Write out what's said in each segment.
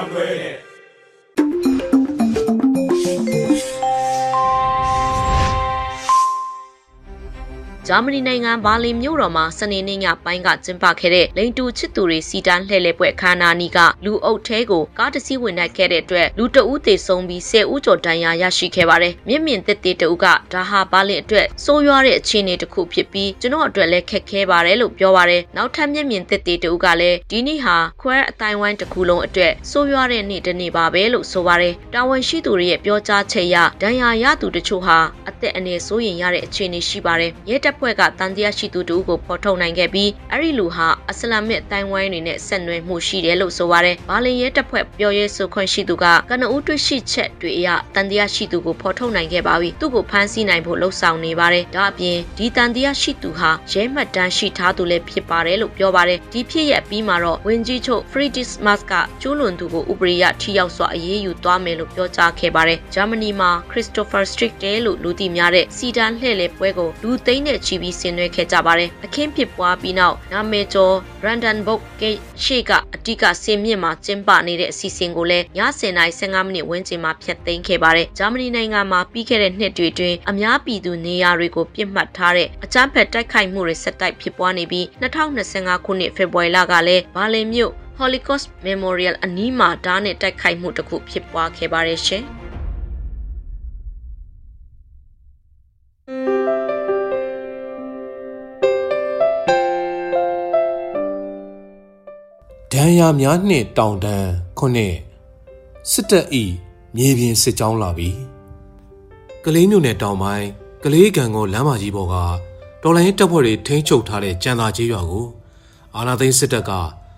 ဂျာမနီနိုင်ငံဘာလင်မြို့တော်မှာစနေနေ့ညပိုင်းကကျင်းပခဲ့တဲ့လိန်တူချစ်သူတွေစီတန်းလှည့်လည်ပွဲအခမ်းအနားနီးကလူအုပ်ထဲကိုကားတစ်စီးဝင်တိုက်ခဲ့တဲ့အတွက်လူတအုပ်သေဆုံးပြီး10ဦးကျော်ဒဏ်ရာရရှိခဲ့ပါတယ်။မြင့်မြင့်သက်သေးတအုပ်ကဒါဟာဘာလင်အတွက်ဆိုးရွားတဲ့အခြေအနေတစ်ခုဖြစ်ပြီးကျွန်တော်အတွက်လည်းခက်ခဲပါတယ်လို့ပြောပါတယ်။နောက်ထပ်မြင့်မြင့်သက်သေးတအုပ်ကလည်းဒီနေ့ဟာခွဲအတိုင်းဝိုင်းတစ်ခုလုံးအတွက်ဆိုးရွားတဲ့နေ့တစ်နေ့ပါပဲလို့ဆိုပါတယ်။တာဝန်ရှိသူတွေရဲ့ပြောကြားချက်အရဒဏ်ရာရသူတချို့ဟာအသက်အန္တရာယ်စိုးရိမ်ရတဲ့အခြေအနေရှိပါတယ်။ရဲတပ်ဖွဲ့ကတန်တရားရှိသူတို့ကိုဖော်ထုတ်နိုင်ခဲ့ပြီးအဲ့ဒီလူဟာအစ္စလာမစ်အတိုင်းဝိုင်းတွေနဲ့ဆက်နွယ်မှုရှိတယ်လို့ဆိုပါတယ်။ဘာလင်ရဲတပ်ဖွဲ့ပြောရဲဆိုခွင့်ရှိသူကကနဦးတွေ့ရှိချက်တွေအရတန်တရားရှိသူကိုဖော်ထုတ်နိုင်ခဲ့ပါပြီ။သူ့ကိုဖမ်းဆီးနိုင်ဖို့လှုံ့ဆော်နေပါတယ်။ဒါအပြင်ဒီတန်တရားရှိသူဟာရဲမှတ်တမ်းရှိထားသူလည်းဖြစ်ပါတယ်လို့ပြောပါတယ်။ဒီဖြစ်ရပ်ပြီးမှာတော့ဝင်ကြီးချုပ် Friedrich Merz ကကျူးလွန်သူကိုဥပဒေအရထိရောက်စွာအရေးယူသွားမယ်လို့ပြောကြားခဲ့ပါတယ်။ဂျာမနီမှာ Christopher Street လို့လူသိများတဲ့စီတန်းလှည့်လည်ပွဲကိုလူသိန်းနဲ့ချီပြီးဆင်နွှဲခဲ့ကြပါတယ်။အခင်းဖြစ်ပွားပြီးနောက်နာမည်ကျော် Brandenburg Gate ရှေ့ကအဓိကစင်မြင့်မှာကျင်းပနေတဲ့အစီအစဉ်ကိုလည်းည10:15မိနစ်ဝန်းကျင်မှာဖျက်သိမ်းခဲ့ပါတယ်။ဂျာမနီနိုင်ငံမှာပြီးခဲ့တဲ့နှစ်တွေအတွင်းအများပြည်သူနေရာတွေကိုပြစ်မှတ်ထားတဲ့အကြမ်းဖက်တိုက်ခိုက်မှုတွေဆက်တိုက်ဖြစ်ပွားနေပြီး2025ခုနှစ်ဖေဖော်ဝါရီလကလည်းဘာလင်မြို့ Holocaust Memorial အနီးမှာဓာတ်နဲ့တိုက်ခိုက်မှုတစ်ခုဖြစ်ပွားခဲ့ပါတယ်ရှင်။ဒဏ်ရာများနှင့်တောင်တန်းခုနှစ်စစ်တပ်ဤမြေပြင်စစ်ကြောင်းလာပြီကလေးမြို့နယ်တောင်ပိုင်းကလေးကံကိုလမ်းမကြီးပေါ်ကတော်လိုင်းတပ်ဖွဲ့တွေထိန်းချုပ်ထားတဲ့ကြံသာကျေးရွာကိုအာဏာသိမ်းစစ်တပ်က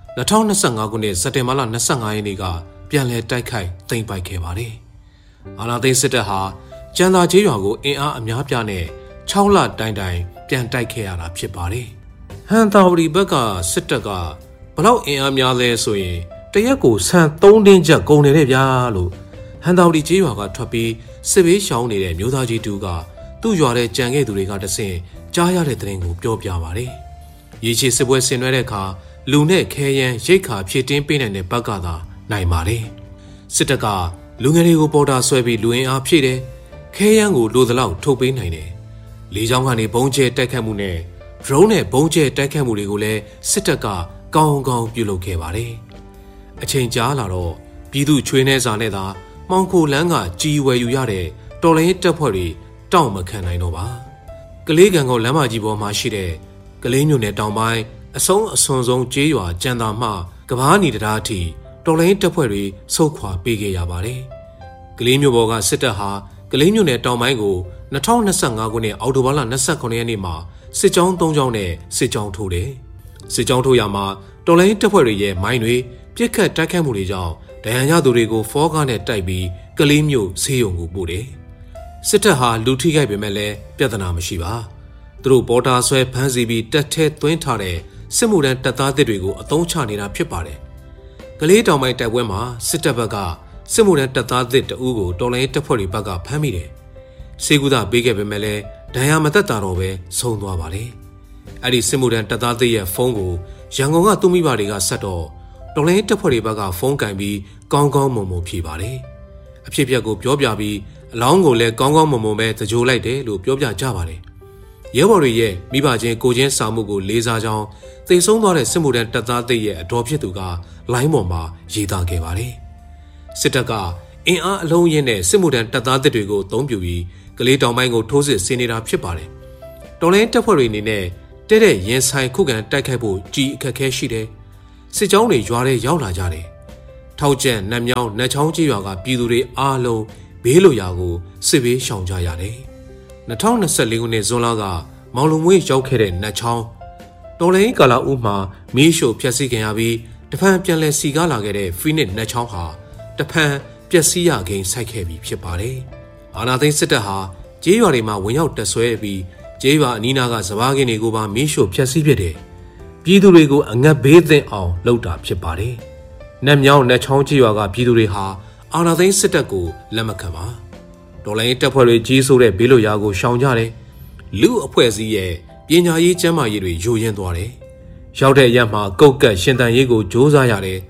2025ခုနှစ်စက်တင်ဘာလ25ရက်နေ့ကပြန်လည်တိုက်ခိုက်သိမ်းပိုက်ခဲ့ပါတယ်။အာဏာသိမ်းစစ်တပ်ဟာကြံသာကျေးရွာကိုအင်အားအများပြားနဲ့6လတိုင်ပြန်တိုက်ခဲ့ရတာဖြစ်ပါတယ်။ဟန်တာဝတီဘက်ကစစ်တပ်ကဘလောက်အင်အားများလဲဆိုရင်တရက်ကိုဆန်3တင်းချက်ကုန်နေတဲ့ဗျာလို့ဟန်တာဝတီကျေးရွာကထွက်ပြီးစစ်ဘေးရှောင်နေတဲ့မျိုးသားကြီးတူကသူ့ရွာတဲ့ကြံခဲ့သူတွေကတဆင့်ကြားရတဲ့သတင်းကိုပြောပြပါတယ်။ရေချေစစ်ပွဲဆင်နွှဲတဲ့အခါလူနဲ့ခဲယမ်းရိတ်ခါဖြည့်တင်းပေးနိုင်တဲ့ဘက်ကသာနိုင်ပါတယ်။စစ်တပ်ကလူငယ်တွေကိုပေါ်တာဆွဲပြီးလူအင်အားဖြည့်တယ်။ခဲယမ်းကိုလိုသလောက်ထုတ်ပေးနိုင်တယ်။လေကြောင်းကနေဘုံကျဲတိုက်ခတ်မှုနဲ့ drone နဲ့ဘုံကျဲတိုက်ခတ်မှုတွေကိုလည်းစစ်တပ်ကကောင်းကောင်းပြုလုပ်ခဲ့ပါတယ်။အချိန်ကြာလာတော့ပြည်သူချွေးနှဲစာနဲ့သာမှောင်ခိုလန်းကကြီးဝယ်ယူရတဲ့တော်လိုင်းတပ်ဖွဲ့တွေတောင့်မခံနိုင်တော့ပါ။ကလေးကံကောလမ်းမကြီးပေါ်မှာရှိတဲ့ကလေးမြို့နယ်တောင်ပိုင်းအဆုံးအစွန်ဆုံးကျေးရွာကြံသာမှကဘာနီတရားအထိတော်လိုင်းတပ်ဖွဲ့တွေဆုတ်ခွာပေးခဲ့ရပါတယ်။ကလေးမြို့ပေါ်ကစစ်တပ်ဟာကလေးမြို့နယ်တောင်ပိုင်းကို2025ခုနှစ်အောက်တိုဘာလ29ရက်နေ့မှာစစ်ကြောင်း3ကြောင်းနဲ့စစ်ကြောင်းထိုးတယ်။စစ်ကြောင်းထိုးရမှာတော်လိုင်းတပ်ဖွဲ့တွေရဲ့မိုင်းတွေပြစ်ခတ်တိုက်ခတ်မှုတွေကြောင့်ဒဏ်ရာရသူတွေကိုဖောကားနဲ့တိုက်ပြီးကလေးမြို့ဆေးရုံကိုပို့တယ်။စစ်တပ်ဟာလူထိခိုက်ပေမဲ့လည်းပြဿနာမရှိပါ။သူတို့ပေါ်တာဆွဲဖမ်းဆီးပြီးတက်ထဲသွင်းထားတဲ့စစ်မှုထမ်းတပ်သားသစ်တွေကိုအသုံးချနေတာဖြစ်ပါတယ်။ကလေးတောင်ပိုင်းတိုက်ပွဲမှာစစ်တပ်ဘက်ကစစ်မှုထမ်းတပ်သားသစ်တအူးကိုတော်လိုင်းတပ်ဖွဲ့တွေဘက်ကဖမ်းမိတယ်။စေကူသာပေးခဲ့ပေမဲ့လည်းဒဏ်ရာမသက်တာတော့ပဲဆုံးသွားပါတယ်။အဲ့ဒီစစ်မှုထမ်းတပ်သားသစ်ရဲ့ဖုန်းကိုရန်ကုန်ကသူ့မိဘတွေကဆက်တော့တော်လိုင်းတပ်ဖွဲ့တွေဘက်ကဖုန်းကင်ပြီးကောင်းကောင်းမွန်မွန်ဖြေပါတယ်။အဖြစ်အပျက်ကိုပြောပြပြီးအလောင်းကိုလည်းကောင်းကောင်းမွန်မွန်ပဲသကြိုလိုက်တယ်လို့ပြောပြကြပါတယ်။ရဲဘော်တွေရဲ့မိဘချင်းကိုချင်းစာမှုကိုလေးစားကြောင်းသိဆုံးသွားတဲ့စစ်မှုထမ်းတပ်သားသစ်ရဲ့အတော်ဖြစ်သူကလိုင်းပေါ်မှာရေးသားခဲ့ပါတယ်။စစ်တပ်ကအင်အားအလုံးရင်းနဲ့စစ်မှုထမ်းတပ်သားသစ်တွေကိုအသုံးပြုပြီးကလေးတောင်ပိုင်းကိုထိုးစစ်ဆင်နေတာဖြစ်ပါတယ်။တော်လိုင်းတပ်ဖွဲ့တွေအနေနဲ့တဲ့ရင်ဆိုင်ခုခံတိုက်ခိုက်ဖို့ကြီးအခက်အခဲရှိတယ်။စစ်ကြောင်းတွေရွာထဲရောက်လာကြတယ်။ထောက်ကျန်နတ်မြောင်းနတ်ချောင်းကြီးရွာကပြည်သူတွေအားလုံးဘေးလွတ်ရာကိုစစ်ဘေးရှောင်ကြရတယ်။2024ခုနှစ်ဇွန်လကမောင်လုံမွေးရောက်ခဲ့တဲ့နတ်ချောင်းတော်လိုင်းကာလာဦးမှာမီးရှို့ဖျက်ဆီးခံရပြီးတဖန်ပြန်လည်စီကားလာခဲ့တဲ့ဖီနစ်နတ်ချောင်းဟာတဖန်ပျက်စီးရကိန်းစိုက်ခဲ့ပြီးဖြစ်ပါတယ်။အာနာသိန်းစစ်တပ်ဟာကျေးရွာတွေမှာဝင်ရောက်တက်ဆွဲပြီးကျေးရွာအနီးနားကစပါးခင်းတွေကိုပါမီးရှို့ဖျက်ဆီးပစ်တယ်။ပြည်သူတွေကိုအငတ်ဘေးသင့်အောင်လုပ်တာဖြစ်ပါတယ်။နတ်မြောင်းနတ်ချောင်းကျေးရွာကပြည်သူတွေဟာအာနာသိန်းစစ်တပ်ကိုလက်မခံပါ။တော်လိုင်းတပ်ဖွဲ့တွေကြီးစိုးတဲ့ဘေးလွတ်ရာကိုရှောင်ကြတယ်။လူအဖွဲ့အစည်းရဲ့ပညာရေးကျန်းမာရေးတွေယိုယွင်းသွားတယ်။ရောက်တဲ့အရက်မှာကုတ်ကတ်ရှင်တန်ရေးကိုစ조사ရတယ်။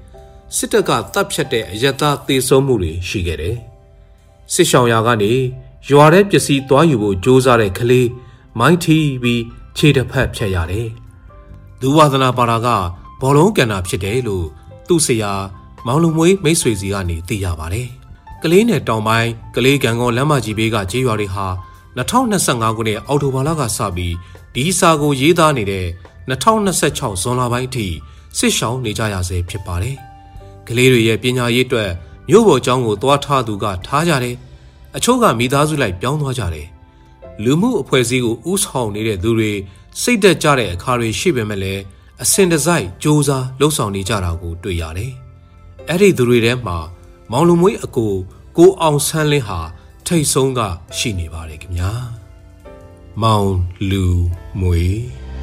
စစ်တပ်ကတပ်ဖြတ်တဲ့အယက်သားသေဆုံးမှုတွေရှိခဲ့တယ်။စစ်ရှောင်ရာကနေရွာထဲပစ္စည်းသွားယူဖို့ကြိုးစားတဲ့ကလေးမိုင်းထီပြီးခြေတစ်ဖက်ဖြတ်ရတယ်။ဒူဝါသနာပါတာကဘောလုံးကန်တာဖြစ်တယ်လို့သူ့ဆရာမောင်လူမွေးမိတ်ဆွေစီကနေသိရပါတယ်။ကလေးနယ်တောင်ပိုင်းကလေးကံကောလမ်းမကြီးဘေးကကျေးရွာတွေဟာ2025ခုနှစ်အောက်တိုဘာလကစပြီးဒီစာကိုရေးသားနေတဲ့2026ဇွန်လပိုင်းအထိစစ်ရှောင်နေကြရဆဲဖြစ်ပါတယ်။ကလေးတွေရဲ့ပညာရေးအတွက်မြို့ပေါ်ကျောင်းကိုသွားထားသူကထားကြတယ်။အချို့ကမိသားစုလိုက်ပြောင်းသွားကြတယ်။လူမှုအဖွဲ့အစည်းကိုဥဆောင်နေတဲ့သူတွေစိတ်သက်ကြတဲ့အခါတွေရှိပေမဲ့လည်းအစင်တစိုက်စ조사လှုပ်ဆောင်နေကြတာကိုတွေ့ရတယ်။အဲ့ဒီသူတွေထဲမှာမောင်လူမွေးအကိုအောင်ဆန်းလင်းဟာထိတ်ဆုံးကရှိနေပါတယ်ခင်ဗျာ။မောင်လူမွေး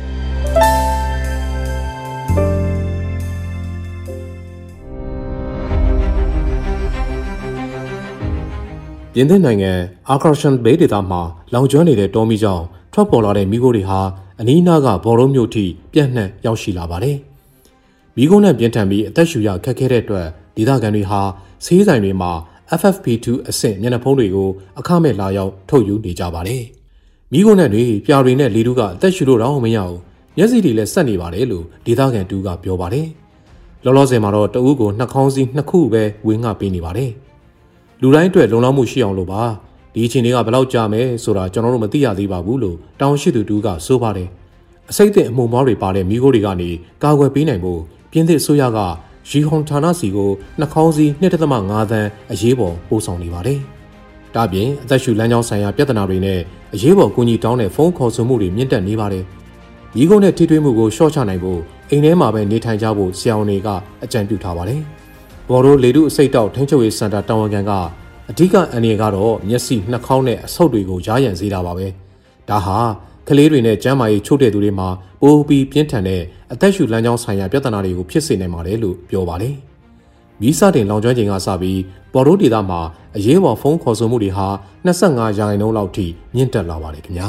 ပြင်သစ်နိုင်ငံအာခရရှန်ဘေးဒေသမှာလောင်ကျွမ်းနေတဲ့တောမီးကြောင့်ထွက်ပေါ်လာတဲ့မီးခိုးတွေဟာအနီးနားကဘော်ရုံးမြို့ထိပြန့်နှံ့ရောက်ရှိလာပါတယ်။မီးခိုးနဲ့ပြင်းထန်ပြီးအသက်ရှူရခက်ခဲတဲ့အတွက်ဒေသခံတွေဟာဆေးဆိုင်တွေမှာ FFP2 အဆင့်မျက်နှာဖုံးတွေကိုအခမဲ့လာရောက်ထုတ်ယူနေကြပါတယ်။မီးခိုးနဲ့တွေပြာတွေနဲ့လေတူကအသက်ရှူလို့တော့မရဘူး။မျက်စိတွေလည်းဆက်နေပါတယ်လို့ဒေသခံတူကပြောပါတယ်။လောလောဆယ်မှာတော့တအူးကိုနှာခေါင်းစည်း2ခုပဲဝေငှပေးနေပါတယ်။လူတိုင်းအတွက်လုံလောက်မှုရှိအောင်လို့ပါဒီအချိန်တွေကဘယ်လောက်ကြာမယ်ဆိုတာကျွန်တော်တို့မသိရသေးပါဘူးလို့တောင်ရှိသူတူကဆိုပါတယ်အစိမ့်တဲ့အမှုန်မောတွေပါတဲ့မိခိုးတွေကနေကာကွယ်ပေးနိုင်ဖို့ပြင်သစ်အစိုးရကရီဟွန်ဌာနစီကိုနှာခေါင်းစည်း 2.5 သန်းအရေးပေါ်ပို့ဆောင်နေပါတယ်ဒါပြင်အသက်ရှူလမ်းကြောင်းဆိုင်ရာပြဿနာတွေနဲ့အရေးပေါ်ကူညီတောင်းတဲ့ဖုန်းခေါ်ဆိုမှုတွေမြင့်တက်နေပါတယ်မိခိုးနဲ့ထိတွေ့မှုကိုရှော့ချနိုင်ဖို့အိမ်ထဲမှာပဲနေထိုင်ကြဖို့ဆရာဝန်တွေကအကြံပြုထားပါတယ်ဘော်ရိုလေတုအစိတ်တောက်ထိန်းချုပ်ရေးစင်တာတာဝန်ခံကအဓိကအန္တရာယ်ကတော့မျက်စိနှာခေါင်းနဲ့အဆုတ်တွေကိုရားရံစေတာပါပဲဒါဟာကလေးတွေနဲ့ကျန်းမာရေးချို့တဲ့သူတွေမှာပိုပြီးပြင်းထန်တဲ့အသက်ရှူလမ်းကြောင်းဆိုင်ရာပြဿနာတွေကိုဖြစ်စေနိုင်ပါတယ်လို့ပြောပါတယ်မီးစတင်လောင်ကျွမ်းချိန်ကစပြီးပေါ်ရိုးဒေသမှာအရေးပေါ်ဖုန်းခေါ်ဆိုမှုတွေဟာ25%လောက်ထိမြင့်တက်လာပါတယ်ခင်ဗျာ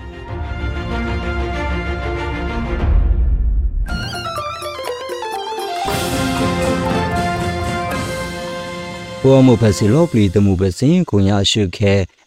ဘောမဖစီလောပလီတမှုပစင်ကိုညာရှုခဲ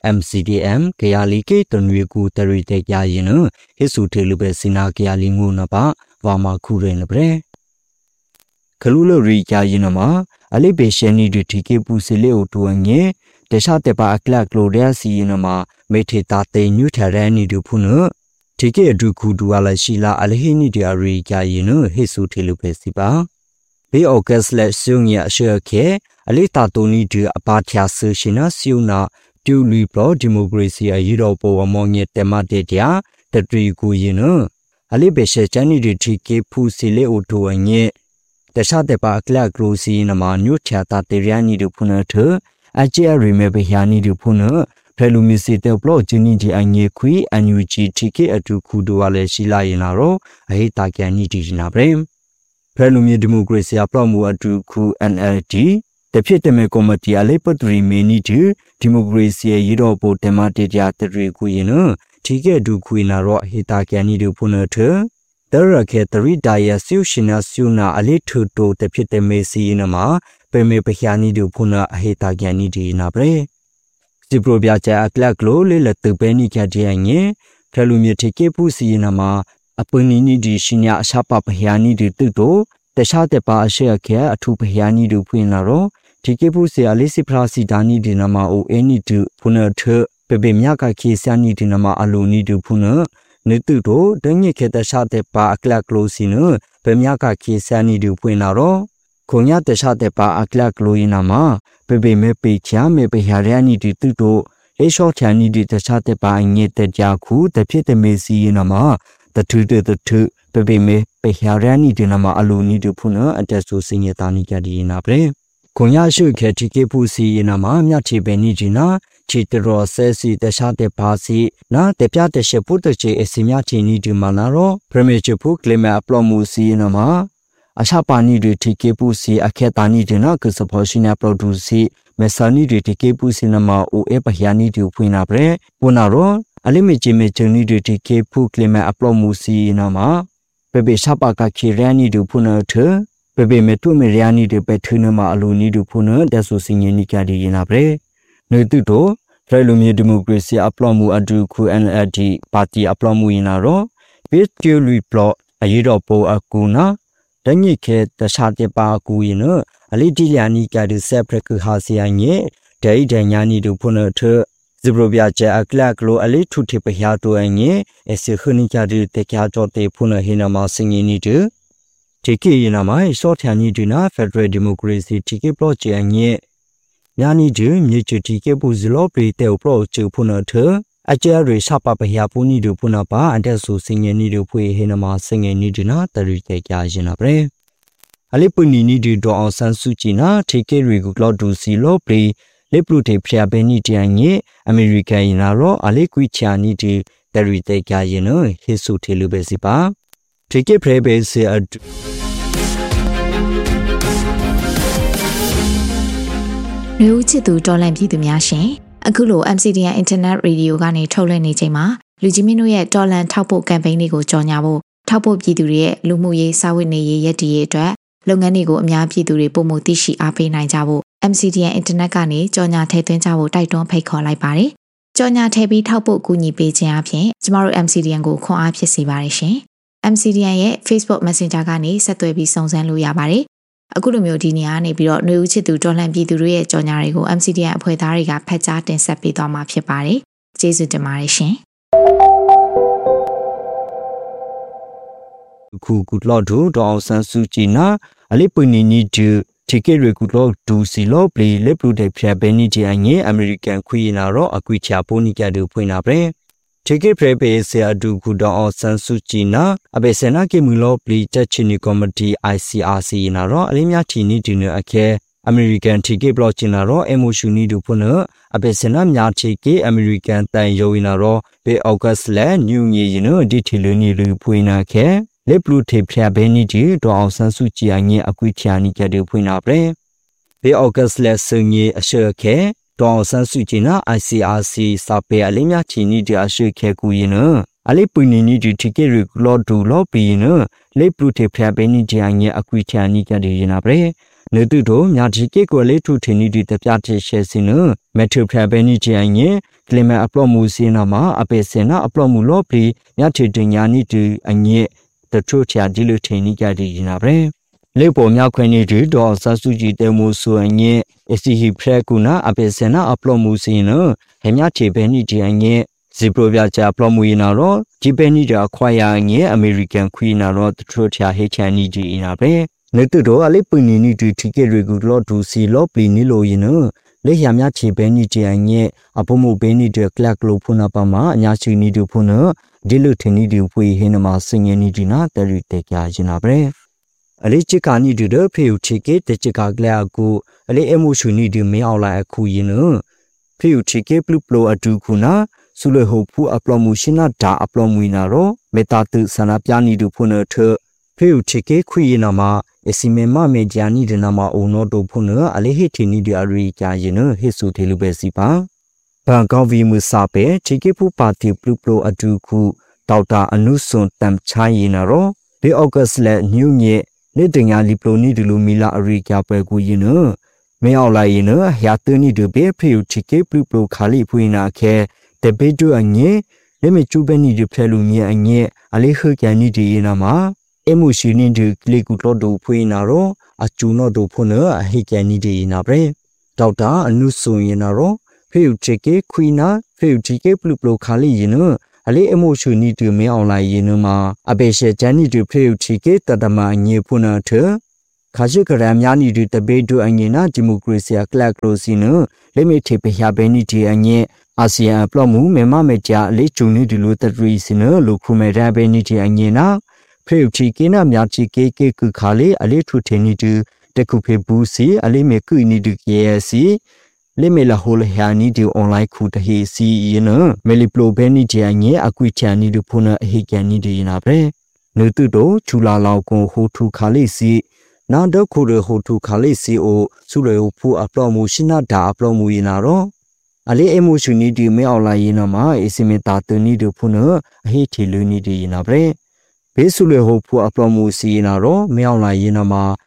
MCDM ကရလီကေတနွေကူတရီတဲ့ကြရင်ဟိစုထေလူပဲစင်နာကရလီငုနပါဝါမခုရင်လပရေခလူလရီကြရင်မှာအလိဘေရှနီဒီတီကေပူစီလေအိုတူငေတခြားတဲ့ပါကလကလိုရဲစီရင်မှာမေထေတာတေညူထရန်နီဒူဖုနတီကေဒူခုဒူဝါလရှိလာအလဟိနီဒီအရီကြရင်ဟိစုထေလူပဲစီပါဘေအော့ကက်စလက်ဆုငရရှေခဲအလိတာတိုနီဒီအပါထယာဆရှင်နာဆီယနာတူလီပရိုဒီမိုကရေစီအယူရိုပေါ်ဝမောင်ငေတမတေတယာတထရီကူရင်အလိဘေရှေချန်နီဒီတီကေဖူစီလေအိုတိုငေတခြားတဲ့ပါကလကလိုစီနမညုထယာတာတေရန်နီဒူဖုနထအချေရီမေဘယာနီဒူဖုနဖဲလူမီစီတေပလိုဂျီနီဒီအငေခွီအန်ယူဂျီတီကေအတူခုဒူဝါလေရှိလာရင်လာရောအဟိတာကန်နီဒီနာပရေဖဲလူမီဒီမိုကရေစီအပလော့မှုအတူခု NLD တဖြစ်တမေကော်မတီအလေးပထရီမီနီဒီမိုကရေစီရေတော့ပိုတမတေကြတရီကူရင်တီကေဒူခွေနာရောဟိတာကန်နီဒူဖုနထတရခေတရီဒိုင်ယာဆူရှင်နာဆူနာအလေးထူတိုတဖြစ်တမေစီနမှာပေမေပခ ानी ဒူဖုနအဟိတာကန်နီဒီနာပရေဒီပရိုပြချာအကလကလိုလေလတပဲနီကြတဲ့ငေဖဲလူမြေတီကေပူစီနမှာအပနီနီဒီရှင်ညာအရှာပပခ ानी ဒီတုတိုတခြားတဲ့ပါအရှေခဲအထူပခ ानी ဒူဖွင့်လာရောဒီကေပူစီအလေးစီဖရာစီဒါနီဒီနမှာအိုအနီဒူဖုနထပေပေမြကခေဆာနီဒီနမှာအလိုနီဒူဖုနနေတုတိုဒငိခေတခြားတဲ့ပါအကလကလိုစီနပေမြကခေဆာနီဒူဖွင့်လာရောခုံရတခြားတဲ့ပါအကလကလိုရင်နာမှာပေပေမဲပေချာမဲပရရနီဒီတုတိုလေရှော့ချာနီဒီတခြားတဲ့ပါငေတကြခုတဖြစ်တဲ့မေစီရင်နာမှာတထူတဲ့တထူပေပေမဲပရရနီဒီနာမှာအလိုနီဒူဖုနအတက်ဆူစင်ရတာနီကြဒီနာပရေခွန်ရရှုခေတီကေပူစီယနာမှာမြတ်ချေပဲနီဂျီနာချီတရောဆဲစီတခြားတဲ့ပါစီနာတပြတဲ့ရှပုတချေအစီမြချီနီဒီမနာရောပရမေချဖုကလမအပလောမှုစီယနာမှာအရှာပါနီတွေတီကေပူစီအခေတာနီဒီနာကစဖောရှိနာပရိုဒူစီမေဆာနီတွေတီကေပူစီနာမှာအိုအပဟယာနီဒီဖွင့်နာပရေပူနာရောအလိမေချေမေချနီတွေတီကေဖုကလမအပလောမှုစီယနာမှာပေပေရှာပါကခေရနီဒီဖွင့်နာထ Bebe metu meriani de petuna aluni du puna desu singeni kadi inabre. Nututo, Trelumi democracy aplomu adu ku NLD party aplomu inaro, bit lui plot a yidopo akuna, dangi ke the shate pa kuino, a litiliani kadi sepreku hasianye, day danyani du puna to Zibrobiaja a clacklo a little tip a hiato anye, as a hunikadi te kajote puna hinama singini do. Tiki inama, short yanidina, federal democracy tiki plot anye. Yani do, mutual tiki buzilo, pretell pro to puna to, a jerry shapa puni do punapa, and also sing a needle pui hinama singing nidina, the retake yajina bre. Alipuni needed do on San Suchina, take a regular do silo play. Leplute pia beniti anye America inaro alequicha niti derite kayeno hisu telubesipa take prebe se ad New Chitu Dolan Pitu Myashin Akulo MCDN Internet Radio ကနေထုတ်လွှင့်နေချိန်မှာလူကြီးမင်းတို့ရဲ့တော်လန်ထောက်ပို့ကမ်ပိန်းတွေကိုကြော်ညာဖို့ထောက်ပို့ပြည်သူတွေရဲ့လူမှုရေးစာဝတ်နေရေးရည်တည်ရေးအတွက်လုပ်ငန်းတွေကိုအများပြည်သူတွေပုံမှုသိရှိအားပေးနိုင်ကြဖို့ MCDN Internet ကနေကြော်ညာထည့်သွင်းကြဖို့တိုက်တွန်းဖိတ်ခေါ်လိုက်ပါတယ်။ကြော်ညာထည့်ပြီးထောက်ပို့ကူညီပေးခြင်းအပြင်ကျမတို့ MCDN ကိုခွန်အားဖြစ်စေပါတယ်ရှင်။ MCDN ရဲ့ Facebook Messenger ကနေဆက်သွယ်ပြီးစုံစမ်းလို့ရပါတယ်။အခုလိုမျိုးဒီနေရာနေပြီးတော့ຫນွေဦးချစ်သူတော်လှန်ပြည်သူတွေရဲ့ကြော်ညာတွေကို MCDN အဖွဲ့သားတွေကဖတ်ကြားတင်ဆက်ပေးသွားမှာဖြစ်ပါတယ်။ကျေးဇူးတင်ပါတယ်ရှင်။ Kukulodu do San Suchina, Alipuni to take a regular do silo play leplu de piabeniti anye American Queen aro aquicha ponica do puinabre. Take a prebe se adu kuda on San Suchina, Abesena Kemulo play Chachini Committee ICRC inaro, Alimiatini dinner ake, American take blochinaro, emotioni do puno, Abesena Miatike, American Tan Yoinaro, be August la, New Year, detailuni puina ke. Leplu tape beniti do San Suchi anye aquichani kadu puinabre. Be August lesson ye assuke, do San Suchina ICRC sape alimia chini de assuke kuino. Alipuni to take regular do lobbyino, Leplu tape beniti anye aquichani kadu yinabre. Netudo, Yatike quale to tinidi the piate shesino, Metro beniti anye, Clema aplomusinama, apesena aplomulopri, Yatidinani to anye. The truth ya dilutini gadi inabre. Lepo myakweni do Sasuji demusu anye, esihi prekuna apesena aplomusino, hemyachi beniti anye, Zibroviaja aplomuinaro, Jibeni de acquire anye, American Queen aro, the truth ya hechani inabre. Netudo alipuni to take regular to see lopli nilo ino. Le yamyachi beniti anye, apomu beni de clack lopunapama, nyachi nidu puno. Dilutini do pui hinama singing dina, the retake yajinabre. A lichicani do the pew ticket, the chicagla go, a le emotioni do me all like a cuino. Pew ticket blue blow a ducuna, Sule hopu aplomushina da aplomuinaro, metatu sanapiani do puno to. Pew ticket queenama, esimema mediani de nama ono do puno, a lehitini do a recayino, hisu telubesipa. Bangavi musape, Chikipu party blue aduku, Dauta anusun tam chayinaro, the August let new ye, letting a liploni de lumila arica peguino. May all I know, Yatuni do be pew chiki blue cali puina care, the bedu anye, let me chubeni de pelumia anye, alihu canidi inama, emotion to cliculodo puinaro, a chuno do puno, a hicanidi inabre. Dauta anusun inaro. Pew cheke queena, pew cheke blue cali yino, ale emotioni to me online yinuma, abeshe jani to pew cheke tadama nye puna to. Kajikaram yani to the bedu angina, democracy a clack rosino, let me tape habeniti anye, Asia plomu, mema meja, lechuni to Luther Reasino, lukume rabeniti angina, pew chekina miachike kukali, a little teni to the coupe busi, ale me kuini to KSC. Lemela hole hani do online kuta he see yino, Meliplo Benny Janye, Aquichani do Puna Higani de Inabre. Nutudo, Chula Lauko Hotu Kalisi, Nando Kure Hotu Kalisi o Sureo Pu Aplomushina da Aplomuinaro. Ale emotioni do me all inama, Isimetato Nido Puna, Hiti Luni de Inabre. Besule Hopu Aplomusinaro, me all inama.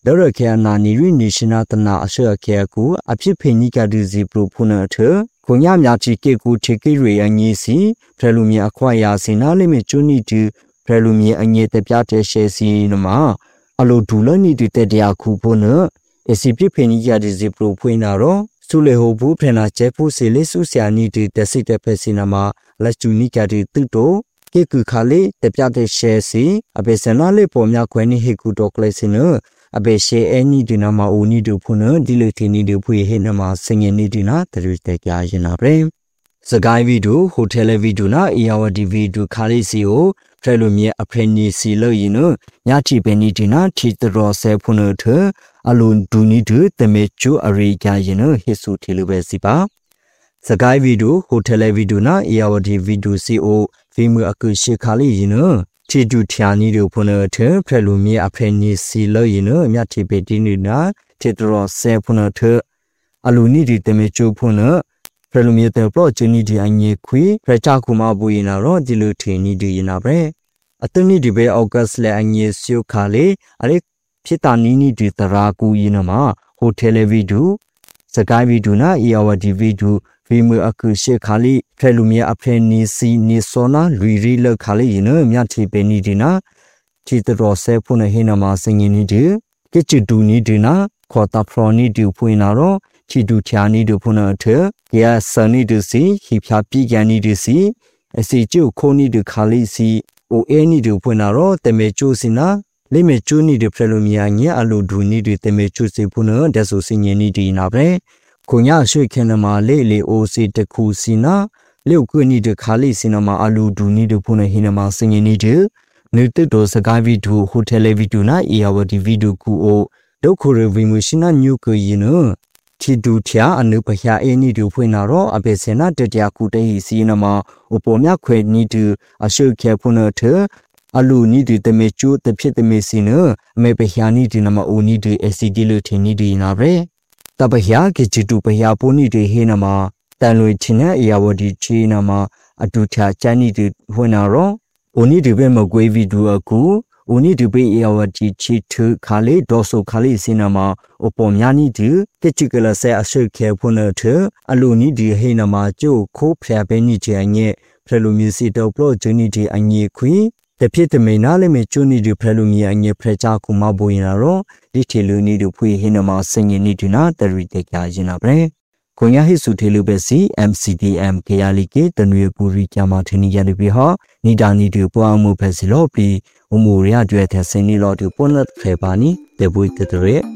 ဒေါ်ခဲနာနီရီနေရှင်နာတနာအရှေခဲကူအဖြစ်ဖိနိကဒူစီပရိုဖုနထကိုညမြချီကေကူထေကေရီအငီစီဖရလူမီအခွာယာစီနာလိမေချူနီတူဖရလူမီအငီတပြတဲ့ရှဲစီနမအလိုဒူလနီတူတဲ့တရားခုဖုနအစီပြဖိနိကဒူစီပရိုဖွင့်နာရောစုလေဟိုဘူးဖရနာကျဲဖို့စီလေးစုဆရာနီတူတက်စစ်တဲ့ဖက်စီနာမှာလက်ချူနီကတူတူတိုကေကူခါလေးတပြတဲ့ရှဲစီအပေစနာလေးပေါ်များခွဲနေဟေကူတော့ကလေးစင်အဘေရှေအနီဒီနာမအိုနီဒူဖုနဒီလိုတီနီဒူဖွေဟေနမစငင်နီဒီနာတရစ်တက်ကြရင်နာပရေစကိုင်းဗီဒိုဟိုတယ်ဗီဒိုနာအီယာဝဒီဗီဒိုခါလီစီယိုဖရလိုမီအဖရနီစီလို့ရင်ညချီပနီဒီနာထီတရောဆဲဖုနထအလွန်ဒူနီဒူတမေချူအရိကြရင်ဟေဆူတီလိုပဲစီပါစကိုင်းဗီဒိုဟိုတယ်ဗီဒိုနာအီယာဝဒီဗီဒိုစီအိုဗီမူအကူရှေခါလီရင်ချီဒူထျာနီဒိုဖုနထဖရလိုမီအဖရနီစီလို့ရင်ညချီပတီနီနာထီတရောဆဲဖုနထအလူနီဒီတမေချူဖုနဖရလူမီတဲ့ပလော့ချူနီဒီအငေခွေဖရချကူမဘူရင်နာရောဒီလူထင်းနီဒီရင်နာပဲအတနီဒီဘေအော့ဂတ်လေအငေဆီယခါလေအရိဖြစ်တာနီနီဒီတရာကူရင်နမှာဟိုတယ်ဗီဒိုစကိုင်းဗီဒိုနာအီယာဝဒီဗီဒိုဗီမူအကူရှေခါလီဖရလူမီအဖရနီစီနီဆိုနာလူရီလခါလီရင်မြတ်ချီပနီဒီနာချီတရောဆဲဖုန်ဟေနမစငင်းနီဒီကချီဒူနီဒီနာခေါ်တာဖရနီဒီဖွင့်နာရောချီဒူချာနီဒီဖုန်ထကေယာဆနီဒီစီဟိဖျာပိကန်နီဒီစီအစီကျုခိုနီဒီခါလီစီအိုအေနီဒီဖွင့်နာရောတမေကျိုစီနာလိမေကျိုနီဒီဖရလူမီယာငဲအလိုဒူနီဒီတမေကျိုစီဖုန်ဒက်ဆိုစငင်းနီဒီနာပဲကိုညရွှေခဲနမလေလေအိုစီတခုစီနာလေကွနီတခါလေးစီနမအလူဒူနီတဖုန်ဟိနမစငင်းနီတနုတတော်စကားဗီဒိုဟိုတယ်ဗီဒိုနာအီယာဝဒီဗီဒိုကူအိုဒုခိုရဗီမူရှိနာညုကရင်နချီဒူချာအနုပဟယာအနီဒူဖွင့်နာရောအပေစနာတတယာကူတေဟီစီနမဥပေါ်မြခွေနီတူအရှုခဲဖုန်ထအလူနီဒီတမေချူတဖြစ်တမေစီနအမေပဟယာနီဒီနမအိုနီဒီအစီဒီလူထင်းနီဒီနာပဲတပဟယာကေချီတူပဟယာပိုနီဒီဟေနမတန်လွေချင်းနဲ့အယာဝဒီချီနမအတူချာချန်နီဒီဖွင့်နာရောအိုနီဒီပဲမကွေးဗီဒိုအကူအိုနီဒီပဲအယာဝဒီချီထခါလေဒေါ်ဆိုခါလေစင်နမအပေါ်များနီဒီကချီကလဆဲအဆုခဲဖွင့်ထအလူနီဒီဟေနမကျိုခိုးဖျာပဲနီချေအငဲဖရလူမီစီတောပလော့ဂျနီဒီအငေခွေတဖြစ်တမေနာလေမေချူနီဒီဖရလူမီအငေဖရချာကူမဘိုရင်ရောဒီထီလူနီဒီဖွေဟေနမစင်ငီနီဒီနာတရီတေကြရင်နာပဲကိုညာဟိစုထေလူပဲစီ MCDM ကေယာလီကေတနွေပူရီကျမထနီရလူပြီဟာနီတာနီတူပွားမှုပဲစီလို့ပြီးအမှုရကျွဲတဲ့စင်နီလို့တူပွန်လက်ဖေပါနီတေပွေတတရဲ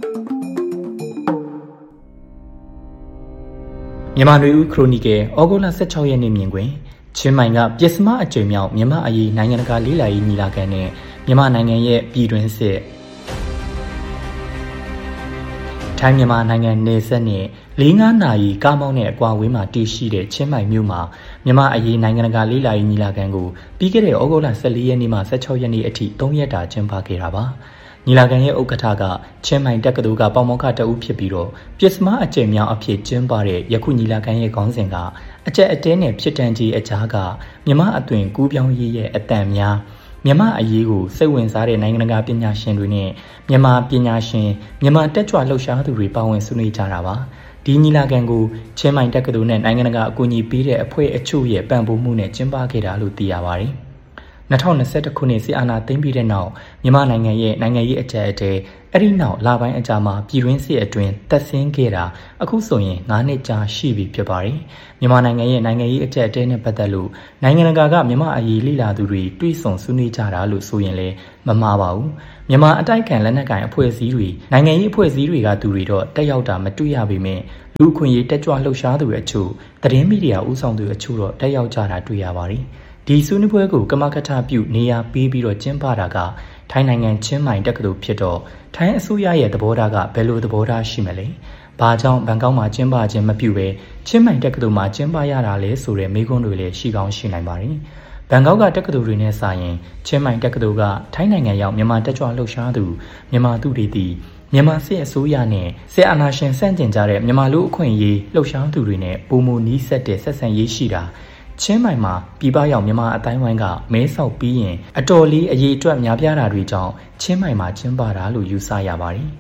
မြန်မာနွေဦးခရိုနီကယ်ဩဂုတ်လ16ရက်နေ့မြင်ကွင်ချင်းမိုင်ကပြစ်စမအကြိမ်မြောက်မြန်မာအရေးနိုင်ငံတကာလေးလာရေးညီလာခံနဲ့မြန်မာနိုင်ငံရဲ့ပြည်တွင်းစစ်ထိုင်းမြန်မာနိုင်ငံနယ်စပ်နဲ့4-5 နာရီကားမောင်းတဲ့အကွာဝေးမှာတည်ရှိတဲ့ချင်းမိုင်မြို့မှာမြန်မာအရေးနိုင်ငံတကာလေးလာရေးညီလာခံကိုပြီးခဲ့တဲ့ဩဂုတ်လ14ရက်နေ့မှ16ရက်နေ့အထိ3ရက်တာကျင်းပခဲ့တာပါညီလာခံရဲ့ဥက္ကဋ္ဌကချင်းမိုင်တက္ကသိုလ်ကပေါမောက္ခတအုပ်ဖြစ်ပြီးတော့ပြစ်စမအကြိမ်မြောက်အဖြစ်ကျင်းပတဲ့ယခုညီလာခံရဲ့ခေါင်းစဉ်ကအကျက်အတဲနဲ့ဖြစ်တန်ကြီးအကြားကမြန်မာအသွင်ကူးပြောင်းရေးရဲ့အတန်များမြန်မာအရေးကိုစိတ်ဝင်စားတဲ့နိုင်ငံတကာပညာရှင်တွေနဲ့မြန်မာပညာရှင်မြန်မာတက်ကြွလှုပ်ရှားသူတွေပါဝင်ဆွေးနွေးကြတာပါဒီညီလာခံကိုချင်းမိုင်တက္ကသိုလ်နဲ့နိုင်ငံတကာအကူအညီပေးတဲ့အဖွဲ့အချို့ရဲ့ပံ့ပိုးမှုနဲ့ကျင်းပခဲ့တာလို့သိရပါတယ်2021ခုနှစ်စစ်အာဏာသိမ်းပြီးတဲ့နောက်မြန်မာနိုင်ငံရဲ့နိုင်ငံရေးအကြမ်းအတဲအဲ့ဒီနောက်လပိုင်းအကြာမှာပြည်တွင်းစစ်အတွင်းတက်ဆင်းခဲ့တာအခုဆိုရင်9နှစ်ကြာရှိပြီဖြစ်ပါတယ်မြန်မာနိုင်ငံရဲ့နိုင်ငံရေးအကြမ်းအတဲနဲ့ပတ်သက်လို့နိုင်ငံတကာကမြန်မာအရေးလေ့လာသူတွေတွေးဆုံဆွေးနွေးကြတာလို့ဆိုရင်လည်းမမှားပါဘူးမြန်မာအတိုက်ခံလက်နက်ကိုင်အဖွဲ့အစည်းတွေနိုင်ငံရေးအဖွဲ့အစည်းတွေကသူတွေတော့တက်ရောက်တာမတွေ့ရပေမဲ့လူခွင့်ရေးတက်ကြွလှုပ်ရှားသူအချို့သတင်းမီဒီယာဦးဆောင်သူအချို့တော့တက်ရောက်ကြတာတွေ့ရပါတယ်ဒီဆွေးနွေးပွဲကိုကမကထပြုနေရာပေးပြီးတော့ကျင်းပတာကထိုင်းနိုင်ငံချင်းမိုင်တက္ကသိုလ်ဖြစ်တော့ထိုင်းအစိုးရရဲ့သဘောထားကဘယ်လိုသဘောထားရှိမလဲ။ဘာကြောင့်ဘန်ကောက်မှာကျင်းပခြင်းမပြုဘဲချင်းမိုင်တက္ကသိုလ်မှာကျင်းပရတာလဲဆိုတဲ့မေးခွန်းတွေလည်းရှိကောင်းရှိနိုင်ပါတယ်။ဘန်ကောက်ကတက္ကသိုလ်တွေနဲ့စာရင်ချင်းမိုင်တက္ကသိုလ်ကထိုင်းနိုင်ငံရောက်မြန်မာတက်ကြွလှုပ်ရှားသူမြန်မာသူတွေသည်မြန်မာစစ်အစိုးရနဲ့စစ်အာဏာရှင်ဆန့်ကျင်ကြတဲ့မြန်မာလူအခွင့်အရေးလှုပ်ရှားသူတွေနဲ့ပုံမနီးစပ်တဲ့ဆက်ဆံရေးရှိတာချင်းမိုင်မှာပြည်ပရောက်မြန်မာအတိုင်းဝိုင်းကမဲဆောက်ပြီးရင်အတော်လေးအရေးအတွက်များပြားတာတွေကြောင့်ချင်းမိုင်မှာကျင်းပတာလို့ယူဆရပါတယ်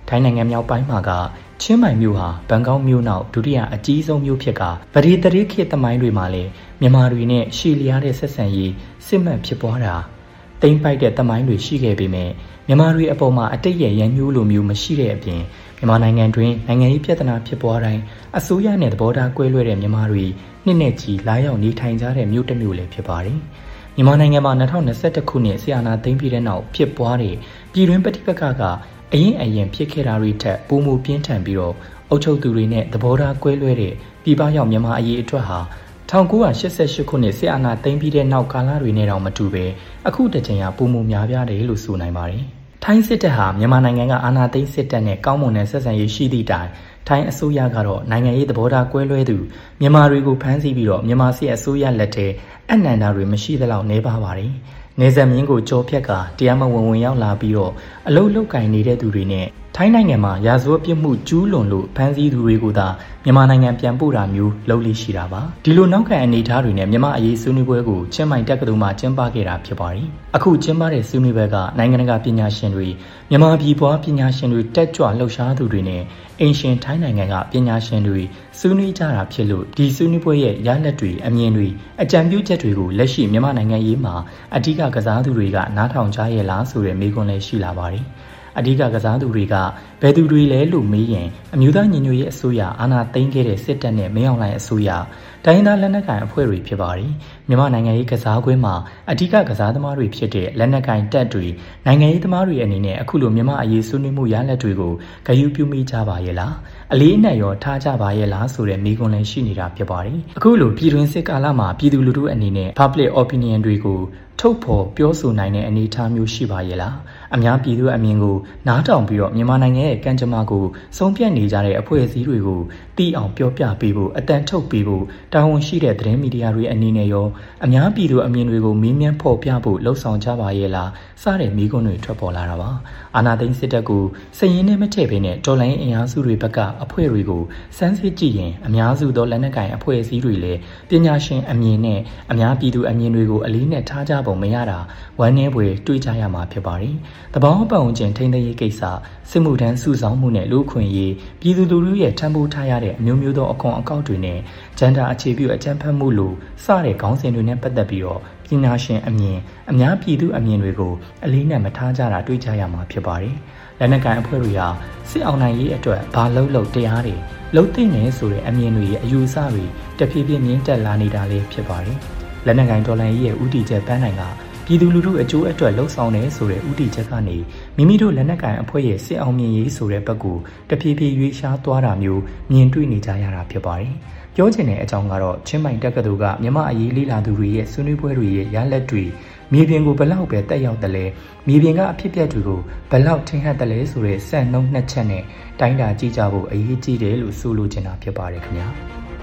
ထိုင်းနိုင်ငံမြောက်ပိုင်းမှာကချင်းမိုင်မြို့ဟာဘန်ကောက်မြို့နောက်ဒုတိယအကြီးဆုံးမြို့ဖြစ်ကဗဒေတရေခေတ်သမိုင်းတွေမှာလည်းမြန်မာတွေနဲ့ရှီလျားတဲ့ဆက်ဆံရေးစစ်မှန်ဖြစ်ပွားတာတိမ့်ပိုက်တဲ့သမိုင်းတွေရှိခဲ့ပေမဲ့မြန်မာတွေအပေါ်မှာအတိတ်ရဲ့ရန်ညှိုးလိုမျိုးမရှိတဲ့အပြင်မြန်မာနိုင်ငံတွင်နိုင်ငံရေးပြဿနာဖြစ်ပွားတိုင်းအစိုးရနဲ့သဘောထားကွဲလွဲတဲ့မြန်မာတွေနှစ်နဲ့ချီလာရောက်နေထိုင်ကြတဲ့မြို့တစ်မြို့လည်းဖြစ်ပါတယ်။မြန်မာနိုင်ငံမှာ2021ခုနှစ်ဆီအာနာသိမ်းပြီးတဲ့နောက်ဖြစ်ပွားတဲ့ပြည်တွင်းပဋိပက္ခကအရင်ဖြစ်ခဲ့တာတွေထက်ပိုမိုပြင်းထန်ပြီးတော့အုပ်ချုပ်သူတွေနဲ့သဘောထားကွဲလွဲတဲ့ပြည်ပရောက်မြန်မာအရေးအတွက်ဟာ1988ခုနှစ်ဆီအာနာသိမ်းပြီးတဲ့နောက်ကာလတွေနဲ့တော့မတူပဲအခုတစ်ချိန်ဟာပိုမိုများပြားတယ်လို့ဆိုနိုင်ပါတယ်။ထိုင်းစစ်တပ်ဟာမြန်မာနိုင်ငံကအာဏာသိမ်းစစ်တပ်နဲ့ကောင်းမွန်တဲ့ဆက်ဆံရေးရှိသည့်တိုင်ထိုင်းအစိုးရကတော့နိုင်ငံရေးသဘောထားကွဲလွဲသူမြန်မာတွေကိုဖမ်းဆီးပြီးတော့မြန်မာစစ်အစိုးရလက်ထဲအနန္တတွေမရှိသလောက်နေပါပါတယ်။နေဆက်မြင်းကိုကြော်ဖြတ်ကတရားမဝင်ရောက်လာပြီးတော့အလုတ်လုတ်ကင်နေတဲ့သူတွေနဲ့ထိုင်းနိုင်ငံမှာရာဇဝတ်ပြစ်မှုကျူးလွန်လို့ဖမ်းဆီးသူတွေကိုသာမြန်မာနိုင်ငံပြန်ပို့တာမျိုးလုပ်လို့ရှိတာပါဒီလိုနောက်ခံအနေအထားတွေနဲ့မြန်မာအရေးဆွေးနွေးပွဲကိုချင်းမိုင်တက္ကသိုလ်မှာကျင်းပခဲ့တာဖြစ်ပါတယ်အခုကျင်းပတဲ့ဆွေးနွေးပွဲကနိုင်ငံတကာပညာရှင်တွေမြန်မာပြည်ပွားပညာရှင်တွေတက်ကြွလှုပ်ရှားသူတွေနဲ့အင်ရှင်ထိုင်းနိုင်ငံကပညာရှင်တွေဆွေးနွေးကြတာဖြစ်လို့ဒီဆွေးနွေးပွဲရဲ့ရလဒ်တွေအမြင်တွေအကြံပြုချက်တွေကိုလက်ရှိမြန်မာနိုင်ငံရေးမှာအဓိကကစားသူတွေကနားထောင်ကြရဲ့လားဆိုတဲ့မေးခွန်းလည်းရှိလာပါတယ်အဓိကကစားသူတွေကဘယ်သူတွေလဲလို့မေးရင်အမျိုးသားညီညွတ်ရေးအစိုးရအာဏာသိမ်းခဲ့တဲ့စစ်တပ်နဲ့မင်းအောင်လှိုင်အစိုးရတိုင်းဒေသလက်နက်ကိုင်အဖွဲ့တွေဖြစ်ပါတယ်မြန်မာနိုင်ငံရေးကစားကွင်းမှာအဓိကကစားသမားတွေဖြစ်တဲ့လက်နက်ကိုင်တပ်တွေနိုင်ငံရေးသမားတွေအနေနဲ့အခုလိုမြန်မာအရေးဆွေးနွေးမှုရလဒ်တွေကိုဂရုပြုမိကြပါရဲ့လားအလေးအနက်ရောထားကြပါရဲ့လားဆိုတဲ့မေးခွန်းလည်းရှိနေတာဖြစ်ပါတယ်အခုလိုပြည်တွင်းစစ်ကာလမှာပြည်သူလူထုအနေနဲ့ public opinion တွေကိုထုတ်ဖော်ပြောဆိုနိုင်တဲ့အနေအထားမျိုးရှိပါရဲ့လားအများပြည်သူအမြင်ကိုနားထောင်ပြီးတော့မြန်မာနိုင်ငံရဲ့ကံကြမ္မာကိုဆုံးဖြတ်နေကြတဲ့အဖွဲ့အစည်းတွေကိုတီးအောင်ပြောပြပေးဖို့အတန်ထုတ်ပေးဖို့တာဝန်ရှိတဲ့သတင်းမီဒီယာတွေအနေနဲ့ရောအများပြည်သူအမြင်တွေကိုမေးမြန်းဖော်ပြဖို့လှုံ့ဆော်ကြပါရဲ့လားစတဲ့မိကွန်းတွေထွက်ပေါ်လာတာပါအာဏာသိမ်းစစ်တပ်ကိုစည်ရင်းနဲ့မထည့်ဘဲနဲ့တော်လိုင်းအင်အားစုတွေဘက်ကအဖွဲ့တွေကိုစမ်းစစ်ကြည့်ရင်အများစုသောလက်နက်ကိုင်အဖွဲ့အစည်းတွေလည်းပညာရှင်အမြင်နဲ့အများပြည်သူအမြင်တွေကိုအလေးနဲ့ထားကြပုံမရတာဝမ်းနည်းဖွယ်တွေးကြရမှာဖြစ်ပါတယ်။တဘောင်းပတ်ဝန်းကျင်ထိန်းသိမ်းရေးကိစ္စစစ်မှုထမ်းစုဆောင်မှုနဲ့လူ့အခွင့်အရေးပြည်သူလူထုရဲ့ထံပိုးထားရတဲ့အမျိုးမျိုးသောအခွန်အကောက်တွေနဲ့ဂျန်ဒါအခြေပြုအကြမ်းဖက်မှုလိုစတဲ့ခေါင်းစဉ်တွေနဲ့ပတ်သက်ပြီးတော့ပညာရှင်အမြင်အများပြည်သူအမြင်တွေကိုအလေးနဲ့မထားကြတာတွေးကြရမှာဖြစ်ပါတယ်။လက်နက်ကိုင်အဖွဲ့တွေဟာစစ်အောင်နိုင်ရေးအတွက်ဘာလို့တရားတွေလှုပ်သိနေဆိုတဲ့အမြင်တွေရဲ့အယူအဆတွေတဖြည်းဖြည်းမြင့်တက်လာနေတာလည်းဖြစ်ပါတယ်။လက်နက်ကိုင်တော်လှန်ရေးရဲ့ဥတီချက်ပန်းနိုင်ကပြည်သူလူထုအကျိုးအတွက်လှုံ့ဆော်နေဆိုတဲ့ဥတီချက်ကနေမိမိတို့လက်နက်ကိုင်အဖွဲ့ရဲ့စစ်အောင်မြင်ရေးဆိုတဲ့ဘက်ကိုတဖြည်းဖြည်းရွေးရှားသွားတာမျိုးမြင်တွေ့နေကြရတာဖြစ်ပါတယ်။ပြောချင်တဲ့အကြောင်းကတော့ချင်းမိုင်တက္ကသိုလ်ကမြန်မာအရေးလေ့လာသူတွေရဲ့ဆွေးနွေးပွဲတွေရဲ့ရလဒ်တွေမြေပြင်ကိုဘလောက်ပဲတက်ရောက်တယ်လဲမြေပြင်ကအဖြစ်အပျက်တွေကိုဘလောက်ထင်ဟပ်တယ်လဲဆိုတဲ့စံနှုန်းနှစ်ချက်နဲ့တိုင်းတာကြည့်ကြဖို့အရေးကြီးတယ်လို့ဆိုလိုချင်တာဖြစ်ပါတယ်ခင်ဗျာ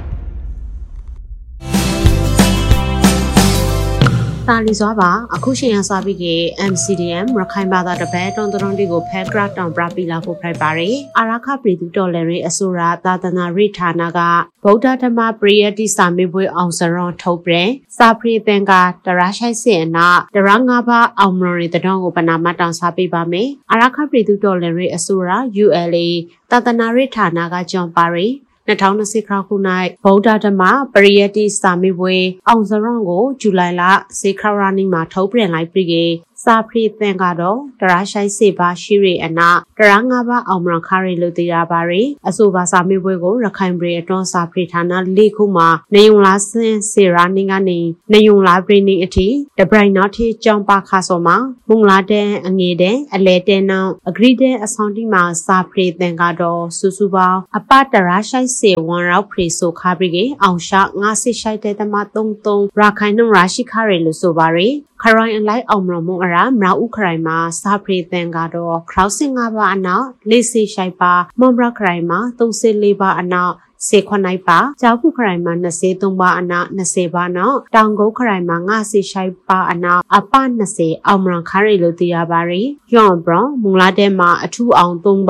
တာလီစွာပါအခုရှင်ရစာပြီးက MCDM ရခိုင်ဘာသာတပတ်တွန်တွန်ဒီကိုဖဲဂရတ်တောင်ပရပီလာဖို့ဖိုက်ပါရယ်အာရခပြည်သူတော်လည်းအစိုးရသာသနာရိဌာနကဗုဒ္ဓဓမ္မပရိယတိစာမေပွဲအောင်စရွန်ထုတ်ပြန်စာပရိသင်္ကတရရှိုက်စင်နာတရငါးပါးအောင်မရတဲ့တောင်းကိုပနာမတောင်စာပေးပါမယ်အာရခပြည်သူတော်လည်းအစိုးရ ULA သာသနာရိဌာနကဂျွန်ပါရယ်2020ခုနှစ်ဗုဒ္ဓဓမ္မပရိယတိစာမေပွဲအောင်စရွန်ကိုဇူလိုင်လစေခရာနီမှာထုတ်ပြန်လိုက်ပြီးစာပရိသင်္ကတော့တရရှိုက်စေပါရှိရအနာတရငါးပါးအောင်မရခရီလို့သိရပါရယ်အဆိုပါစာမေပွဲကိုရခိုင်ပြည်အတွန်းစာပရိဌာန၄ခုမှာနေုံလာစင်စေရာနင်းကနေနေုံလာပရိနေအထိတဘရိုင်နောက်ထိကြောင်းပါခါစောမှာမုံလာတဲ့အငေတဲ့အလဲတဲ့နောက်အဂရိတဲ့အဆောင်တိမှာစာပရိသင်္ကတော့စုစုပေါင်းအပတရရှိုက်စေဝန်ရောက်ဖရီဆိုခါပြီးအောင်ရှာ90ရှိုက်တဲ့တမ33ရခိုင်နှုံရရှိခရီလို့ဆိုပါရယ်ခရိုင်အလိုက်အောင်မရမုံအရာမရာဥခရိုင်မှာစာပရိသင်္ကတော့ခရောက်စင်5ပါအနောက်လေးစီရှိုက်ပါမွန်ဘရခရိုင်မှာ34ပါအနောက်စေခွန်နိုင်ပါကြောက်ခုခရိုင်မှာ23ပါအနောက်20ပါနောက်တောင်ကုန်းခရိုင်မှာ50ရှိုက်ပါအနောက်အပ20အောင်မရခရီလို့သိရပါရယ်ယော့ဘရမုံလာတဲ့မှာအထူးအောင်3ပါ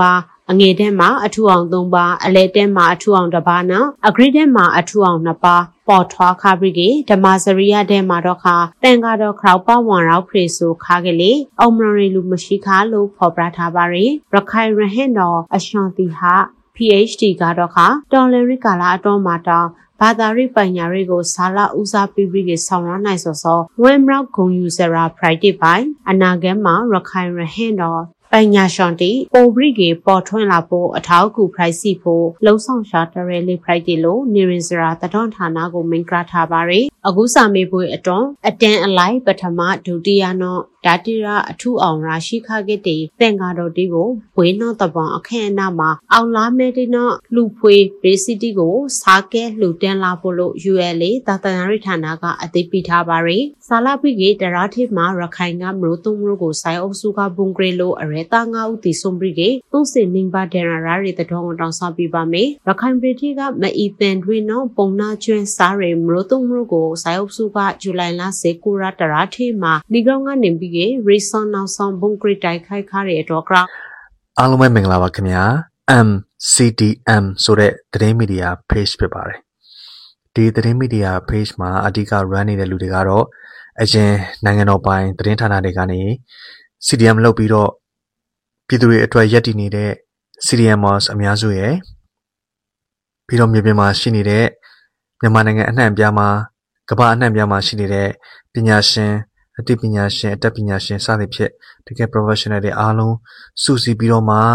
အငယ်တဲ့မှာအထူအောင်3ပါအလဲတဲ့မှာအထူအောင်1ပါနော်အဂရိတဲ့မှာအထူအောင်2ပါပေါ်ထွားခါပရိကေဓမ္မစရိယတဲ့မှာတော့ခါတန်ကတော့ခရောက်ပဝံရောက်ဖရေဆိုခါကလေးအောင်မရီလူမရှိခါလို့ဖော်ပြထားပါရီရခိုင်ရဟန်တော်အရှန်တီဟာ PhD ကတော့ခါတော်လရီကာလာအတော်မှာတောင်းဘာသာရေးပညာတွေကိုဇာလဦးစားပေးပြီးဆောင်ရနိုင်စောဝမ်မြောက်ဂုံယူစရာ Friday ပိုင်းအနာဂတ်မှာရခိုင်ရဟန်တော်ပညာရှင်တီပိုဘရိကေပေါ်ထွန်းလာဖို့အထောက်အကူဖိုက်စီဖို့လှုံ့ဆော်ရှာတရဲလေး Friday လို့နေရင်စရာတတော်ဌာနကိုမင်္ဂလာထားပါရယ်အခုစာမေးပွဲအတွန်းအတန်အလိုက်ပထမဒုတိယနောဒါတိရအထုအောင်ရာရှိခခဲ့တဲ့တန်ကာတော်တီကိုဝေနောတပံအခမ်းအနားမှာအောင်လာမဲတိနောလူဖွေဘေစီတီကိုစားကဲလှူတန်းလာဖို့လို့ ULA သာသနာ့ဌာနကအသိပေးထားပါရယ်စာလပိကေတရာထိမှာရခိုင်ကမလို့သုံးမျိုးကိုစိုင်းအုပ်စုကဘုံဂရေလို့အရဲသား9ဦးတည်ဆုံးပြီးကေသူ့စင်နင်းပါဒရာရီတတော်တောင်းစားပြပါမယ်ရခိုင်ပြည်ကမအီတန်တွင်နောပုံနာကျွန်းစားရမလို့သုံးမျိုးကိုစိုင်းအုပ်စုကဇူလိုင်လ19ရက်တရာထိမှာဒီကောင်ကနေပြီးကေရီဆွန်နောက်ဆောင်ဘုံဂရေတိုက်ခိုက်ခါရတဲ့ကအားလုံးပဲမင်္ဂလာပါခင်ဗျာ MCDM ဆိုတဲ့သတင်းမီဒီယာ page ဖြစ်ပါတယ်ဒီသတင်းမီဒီယာ page မှာအဓိက run နေတဲ့လူတွေကတော့အရင်နိုင်ငံတော်ပိုင်သတင်းဌာနတွေကနေ CDM လုပ်ပြီးတော့ပြည်သူတွေအတွက်ရပ်တည်နေတဲ့ CDMers အများစုရဲ့ပြီးတော့မြေပြင်မှာရှိနေတဲ့မြန်မာနိုင်ငံအနှံ့အပြားမှာကမ္ဘာအနှံ့အပြားမှာရှိနေတဲ့ပညာရှင်အသိပညာရှင်အတတ်ပညာရှင်စသဖြင့်တကယ် professional တွေအားလုံးစုစည်းပြီးတော့မှ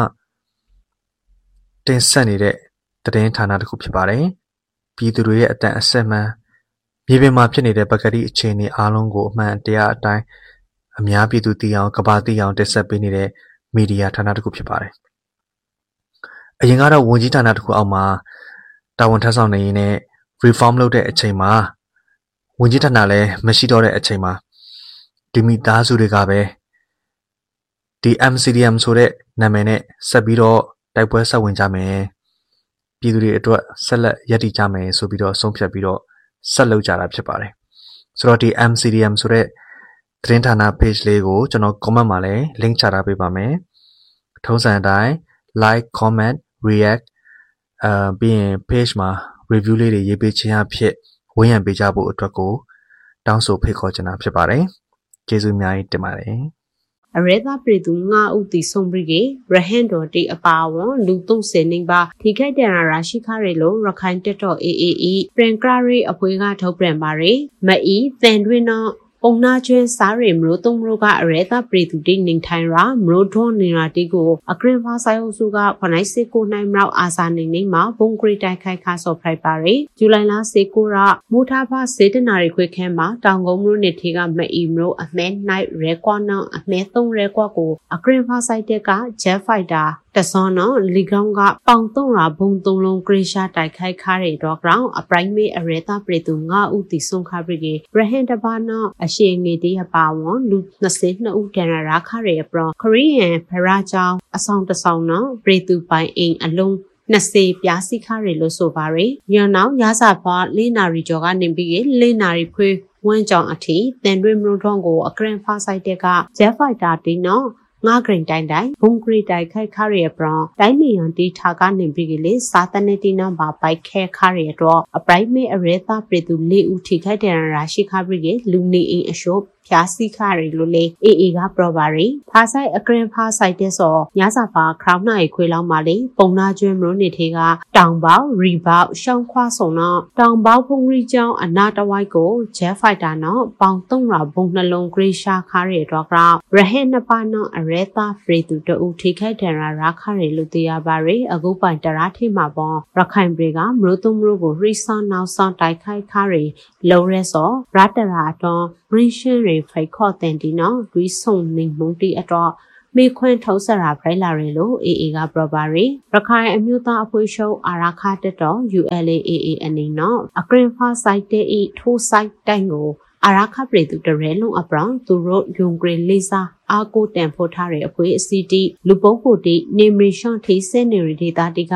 တင်ဆက်နေတဲ့သတင်းဌာနတစ်ခုဖြစ်ပါတယ်ပြည်သူတွေရဲ့အတန်အဆက်မှန်မြေပြင်မှာဖြစ်နေတဲ့ပကတိအခြေအနေအားလုံးကိုအမှန်တရားအတိုင်းအများပြည်သူသိအောင်ကမ္ဘာသိအောင်တင်ဆက်ပေးနေတဲ့မီဒီယာဌာနတစ်ခုဖြစ်ပါတယ်အရင်ကတော့ဝန်ကြီးဌာနတစ်ခုအောက်မှာတာဝန်ထမ်းဆောင်နေရင်းနဲ့ reform လုပ်တဲ့အချိန်မှာဝန်ကြီးဌာနလည်းမရှိတော့တဲ့အချိန်မှာဒီမိသားစုတွေကပဲဒီ MCDM ဆိုတဲ့နာမည်နဲ့ဆက်ပြီးတော့တိုက်ပွဲဆက်ဝင်ကြမယ်ပြည်သူတွေအတွက်ဆက်လက်ရည်တည်ကြမယ်ဆိုပြီးတော့ဆုံးဖြတ်ပြီးတော့ဆက်လုပ်ကြတာဖြစ်ပါတယ်ဆိုတော့ဒီ MCDM ဆိုတဲ့သတင်းဌာန page လေးကိုကျွန်တော် comment မှာလည်း link ချထားပေးပါမယ်ထုံးစံအတိုင်း like comment react ပြီးရင် page မှာ review လေးတွေရေးပေးခြင်းအဖြစ်ဝန်းရံပေးကြဖို့အတွက်ကိုတောင်းဆိုဖိတ်ခေါ်ချင်တာဖြစ်ပါတယ်ကျေးဇူးအများကြီးတင်ပါတယ်အရဲသားပြည်သူ9ဦးတည်ဆုံးပြီးရဟန်တော်တီအပါဝံလူ30နေပါထိခိုက်ဒဏ်ရာရှိခရလို့ရခိုင်တက်တော် AAE ပရင်ကရီအပွေကထုတ်ပြန်ပါရယ်မအီတန်တွင်တော့ပုံနာကျွန်းစားရမလို့သုံးမလို့ကအရဲသားပြည်သူတိနေထိုင်ရာမလို့ထွန်နေတာတီကိုအကရင်ဖာဆိုင်အုပ်စုကခနိုင်စစ်ကိုနိုင်မြောက်အာစာနေမှာဘုံဂရီတိုက်ခိုက်ခါဆော့ဖရိုက်ပါရယ်ဇူလိုင်လ19ရက်မူထားဖာစေတနာရီခွေခန်းမှာတောင်ကုန်းမြို့နယ်ထေကမအီမလို့အမဲနိုင်ရဲကွာနောအမဲ3ရဲကွာကိုအကရင်ဖာဆိုင်တက်ကဂျက်ဖိုက်တာတဆောနော်လီကောင်ကပေါင်3ရာဘုံ3လုံးဂရီရှာတိုက်ခိုက်ခါရတော့ဂရောင်းအပရိုင်မေအရဲသားပြည်သူ9ဦးတီဆုံးခါပြီးရဟန်တပါနောအရှိငေတီးအပါဝံလူ22ဦးတန်ရာခရရဲ့ပရခရီးယန်ဖရာကြောင်းအဆောင်တဆောင်နော်ပြည်သူပိုင်အိမ်အလုံး20ပြားစီခရလို့ဆိုပါရယ်ညနောက်ရစာဖွာ4နာရီကျော်ကနေပြီး4နာရီခွေဝန်းကြောင်အထိတန်တွင်မလို့ထုံးကိုအကရင်ဖာဆိုင်တက်ကဂျက်ဖိုက်တာတီနော်ငါဂရင်တိုင်းဘုံဂရီတိုက်ခိုက်ခရရဲ့ပရတိုင်းနေရန်တီထားကနေပြီးလေစာတနေတီနံပါတ်ပိုက်ခဲခရရဲ့တော့အပရိုက်မေအရဲသားပြည်သူ4ဦးထိခိုက်တဲ့ရာရှိခပြီးလူနေအိမ်အရှို့ဖြာစီခရလို့လေအေကပရပါရီဖာဆိုင်အကရင်ဖာဆိုင်တဲ့စောညစာပါခရောင်းနိုင်ခွေလောက်မှလေပုံနာကျွန်းမျိုးနေထေကတောင်ပေါရီပေါရှောင်းခွားဆောင်တော့တောင်ပေါဖုံရီကျောင်းအနာတဝိုက်ကိုဂျက်ဖိုက်တာနော်ပေါင်3ရာဘုံနှလုံးဂရီရှာခရရဲ့တော့ကရဟဲနှစ်ပါနော်အရဲသားဖရီတူတူထိခိုက်တဲ့ရာခရလို့သိရပါရယ်အခုပိုင်တရာထိမှာပေါ့ရခိုင်ပြည်ကမလို့သုံးမျိုးကိုရီဆန်နောက်ဆောင်တိုက်ခိုက်ခရလုံရဲစောရတရာတော့ဂရီရှင်းဖိုက်ခေါ်တဲ့ဒီနော်ဒွီဆုံနေမုန်တီအတော့မေခွန်းထောက်ဆရာဖိုင်လာရလို့အေကပရပါရီရခိုင်အမျိုးသားအဖွဲ့ချုပ်အာရခတက်တော် ULAAA အနေနော်အကရင်ဖာဆိုင်တဲ့ဤထိုးဆိုင်တိုင်ကိုအာရခပြည်သူတရဲလုံးအပရောင်သူတို့ယုံဂရီလေးစားအာကိုတန်ဖို့ထားတဲ့အဖွဲ့အစည်းတီလူပုဂ္ဂိုလ်တီနေမီရှန်ထိစဲနေရီဒေတာတီက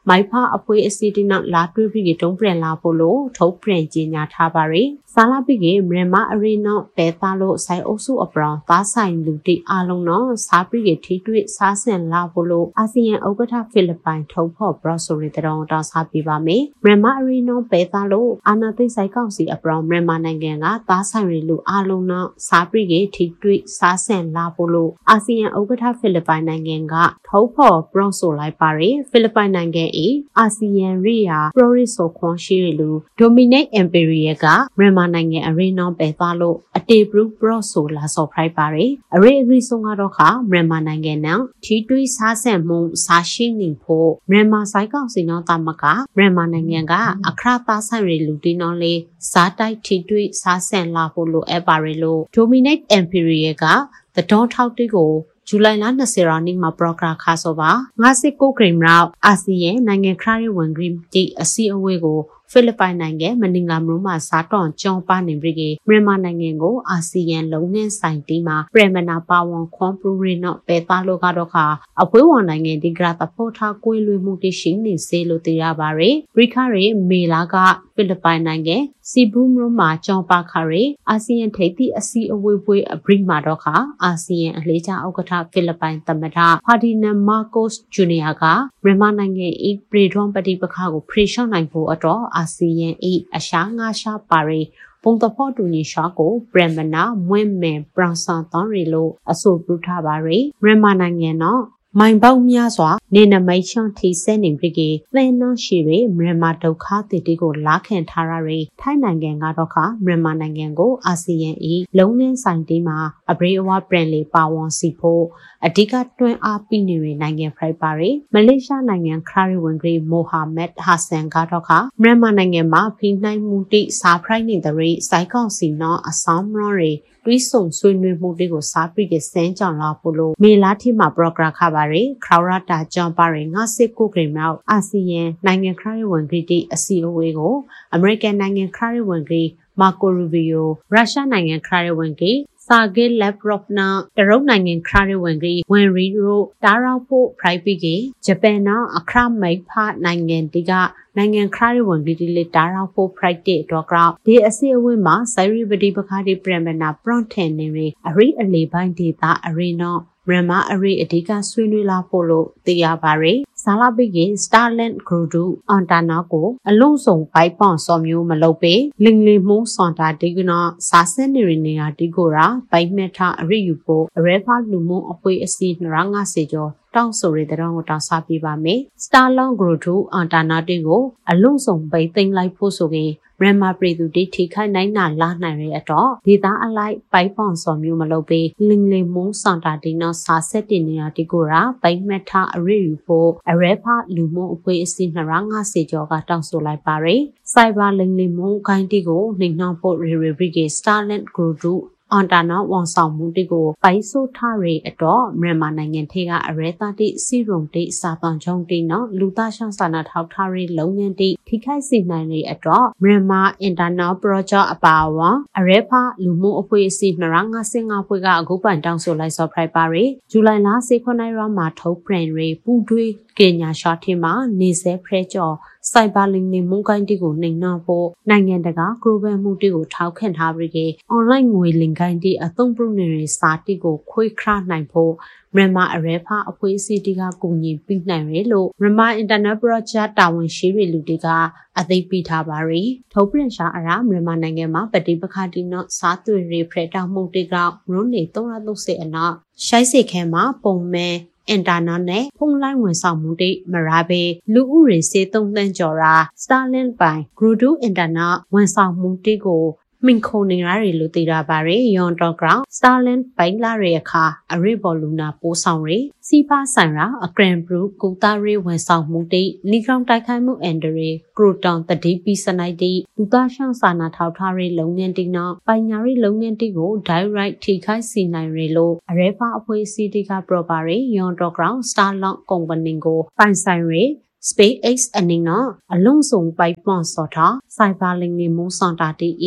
မိုက်ဖအဖွေးအစီတီနောက်လာတွေးပြီးတုံးပြန်လာဖို့လို့ထုတ်ပြန်ကြေညာထားပါရီစာလာပြီးကမြန်မာအရီနော့တဲသားလို့ဆိုင်အုပ်စုအပရောင်သားဆိုင်လူတိအားလုံးတော့စားပြီးကထိတွေ့စားဆင်လာဖို့လို့အာဆီယံဥက္ကဋ္ဌဖိလစ်ပိုင်ထုတ်ဖော်ဘရော့ဆိုရီတောင်းစားပြပါမယ်မြန်မာအရီနော့ပဲသားလို့အာနာသိဆိုင်ကောင်စီအပရောင်မြန်မာနိုင်ငံကသားဆိုင်ရီလူအားလုံးတော့စားပြီးကထိတွေ့စားဆင်လာဖို့လို့အာဆီယံဥက္ကဋ္ဌဖိလစ်ပိုင်နိုင်ငံကထုတ်ဖော်ဘရော့ဆိုလိုက်ပါရီဖိလစ်ပိုင်နိုင်ငံအာဆီယံရီယာပရိုရီဆိုခွန်ရှိရီလူဒိုမီနိတ်အမ်ပီရီယာကမြန်မာနိုင်ငံအရီနောပဲသားလို့အတေဘရူပရော့ဆိုလာဆော့ဖရိုက်ပါရီအရီအဂရီဆုံကတော့ခမြန်မာနိုင်ငံနဲ့ထီတွီစားဆန်မှုစားရှိနေဖို့မြန်မာဆိုင်ကောင်စီနောတာမကမြန်မာနိုင်ငံကအခရသားဆိုင်ရီလူတီနောလေးစားတိုက်ထီတွီစားဆန်လာဖို့လိုအပ်ပါရီလို့ဒိုမီနိတ်အမ်ပီရီယာကသတော်ထောက်တီကိုဇူလိုင်လ20ရက်နေ့မှာပရိုဂရမ်ခါဆိုပါ59ဂရိမ်ရောက်အာဆီယံနိုင်ငံခရရီဝန်ဂရိတီအစီအဝေးကိုဖိလစ်ပိုင်နိုင်ငံမနင်္ဂလာမလို့မှာစားတောင်ကျောင်းပါနေပြီကမြန်မာနိုင်ငံကိုအာဆီယံလုံးငင်းဆိုင်တီမှာပရမနာပါဝန်ခွန်ပရူရီနော့ပဲသားလို့ကတော့ခါအဖွဲဝန်နိုင်ငံဒီဂရသဖို့ထားကွေးလွေမှုတရှိနေစေလို့သိရပါရယ်ဘရိခရီမေလာကဖိလစ်ပိုင်နိုင်ငံစီဘူးမြို့မှာကျောင်းပါခရီအာဆီယံထိပ်သီးအစီအဝေးပွဲအဘရိမှာတော့ခါအာဆီယံအလေးချဥက္ကဋ္ဌဖိလစ်ပိုင်သမ္မတဖာဒီနန်မာကိုစ်ဂျူနီယာကမြန်မာနိုင်ငံဤပရီဒွန်ပတိပခါကိုဖရီရှော့နိုင်ဖို့အတွက်အာဆီယံဤအရှာငါရှာပါရီပုံတဖို့တူညီရှာကိုပရမနာမွင့်မယ်ပရန်ဆန်တန်ရီလို့အဆိုပြုထားပါရီမြန်မာနိုင်ငံတော့မိုင်ပေါက်များစွာနေနမိတ်ချွန်ထိစဲနေပြီကသင်နှရှိရီမြန်မာဒုက္ခတိတိကိုလာခံထားရရီထိုင်းနိုင်ငံကတော့ခမြန်မာနိုင်ငံကိုအာဆီယံဤလုံးငင်းဆိုင်တီးမှာအဘရိအဝပြန်လေပါဝန်စီဖို့အဓိကတွန်းအားပေးနေနိုင်ငံဖရိုက်ပါရီမလေးရှားနိုင်ငံခရရီဝန်ဂရီမိုဟာမက်ဟာဆန်ကတော့ခမြန်မာနိုင်ငံမှာဖိနှိုင်းမှုတိစားဖရိုက်နေတဲ့ရီစိုက်ကောင်စီနော်အဆောင်မရီတွီးဆုံဆွေးနွေးမှုတွေကိုစားပြီးကစမ်းကြောင်လာဖို့လို့မေလာထိမှာပရိုဂရမ်ခပါရီခရရတာဂျွန်ပါရီ59ဂရိမြောက်အာဆီယံနိုင်ငံခရဝန်ဂရီတီအစီအဝေးကိုအမေရိကန်နိုင်ငံခရဝန်ဂရီမာကိုရူဘီယိုရုရှားနိုင်ငံခရဝန်ဂရီစာဂေလက်ပရော့နာတရုတ်နိုင်ငံခရဝန်ဂရီဝန်ရီရိုတာရောက်ဖို့ဖရိုက်ပြီးကဂျပန်နော်အခရမိတ်ဖနိုင်ငံတီကနိုင်ငံခရဝန်ဂီတီလေတာရောက်ဖို့ဖရိုက်တဲ့တော့ကောက်ဒီအစီအဝေးမှာဆိုင်ရီပတိပခါဒီပရမနာပရွန်ထန်နေရီအရီအလီပိုင်းဒေတာအရီနောမြန်မာအရီအဓိကဆွေးနွေးလာဖို့လို့သိရပါရယ်ဇာလာပိကစတာလန်ဂရူဒူအန်တာနာကိုအလုံးစုံပိုက်ပေါင်စော်မျိုးမလုပ်ပေလင်လီမှုစွန်တာဒီကနောစာစက်နေရနေယာဒီကိုရာပိုက်မက်ထအရီယူဖို့အရဲဖာလူမှုအပွေအစီ250ကျော်တောင်းဆိုရတဲ့တော့တောင်းစားပြပါမယ်စတာလွန်ဂရူဒူအန်တာနာတီကိုအလုံးစုံပိတ်သိမ်းလိုက်ဖို့ဆိုရင်မြန်မာပြည်သူတွေထိခိုက်နိုင်တာလာနိုင်ရဲ့အတော့ဒေသအလိုက်ပိုက်ပေါင်စော်မျိုးမလုပ်ပေလင်လီမှုစန်တာဒီနော်စာစက်တင်နေယာဒီကိုရာပိုက်မက်ထအရီယူဖို့အရဲဖာလူမှုအပွေအစီ250ကျော်ကတောင်းဆိုလိုက်ပါရယ်စိုက်ဘာလင်လီမှုခိုင်းတီကိုနှိမ်နှောက်ဖို့ရီဘရီကစတာလန်ဂရူဒူအန်တာနာဝန်ဆောင်မှုတိကိုပိုက်ဆိုထားရအတော့မြန်မာနိုင်ငံထဲကအရဲသားတိစီရုံတိစာပန်ချုံတိနော်လူသားရှောင်းစာနာထောက်ထားရလုံငန်းတိထိခိုက်စေနိုင်ရအတော့မြန်မာအင်တာနယ်ပရောဂျက်အပါအဝင်အရဲဖာလူမှုအဖွဲ့အစည်း255ဖွဲ့ကအခုပန်တောင်းဆိုလိုက်ဆော့ဖရိုက်ပါရဇူလိုင်လ19ရက်မှာထုတ်ပြန်ရပူတွေးကညာရှာထင်းမှာနေစဲဖရဲကျော်စိုက်ဘာလင်းနေမုန်ကိုင်းတီကိုနှိမ်နှောဖို့နိုင်ငံတကာဂလိုဘယ်မှုတီကိုထောက်ခံထားပြီးကအွန်လိုင်းငွေလင်ကိုင်းတီအသုံးပြုနေတဲ့စာတီကိုခွေခရနိုင်ဖို့မြန်မာအရဲဖာအဖွဲ့အစည်းတီကကူညီပြီးနိုင်ရလို့မြန်မာအင်တာနက်ပရောဂျက်တာဝန်ရှိတဲ့လူတွေကအသိပေးထားပါရီထုတ်ပြန်ရှာအရာမြန်မာနိုင်ငံမှာပဋိပက္ခတီနော့စားသွေးရေဖရက်တောက်မှုတီကရုံးနေ330အနောက်ရှိုက်စိတ်ခဲမှာပုံမဲအင်တာနက်နဲ့ဖုန်းလိုင်းဝန်ဆောင်မှုတွေမရာဘေလူဥရေစေ3သန်းကျော်ရာစတာလင်ပိုင်ဂရူဒူအင်တာနက်ဝန်ဆောင်မှုတွေကိုမင်ခုံနေရတွေလို့သိရပါရယ်ယွန်တော့ဂရောင်းစတာလင်ပိုင်လာရအခါအရိဘော်လူနာပိုးဆောင်ရစီပါဆိုင်ရာအဂရန်ဘရူကူတာရီဝန်ဆောင်မှုတွေလီကောင်တိုက်ခိုက်မှုအန်ဒရီကရိုတောင်တတိပီစနိုက်တီလူသားရှောင်းစာနာထောက်ထားရလုံငန်းတီနော်ပိုင်ညာရီလုံငန်းတီကို direct ထိခိုက်စီနိုင်ရလို့အရဲဖာအဖွဲ့အစည်းတွေကပရောပါရီယွန်တော့ဂရောင်းစတာလော့ကုမ္ပဏီကိုပိုင်ဆိုင်ရSpaceX အနေနဲ့အလုံးစုံပိုက်ပွန်စော်ထားစိုက်ဘာလင်းနေမိုးစန်တာတီ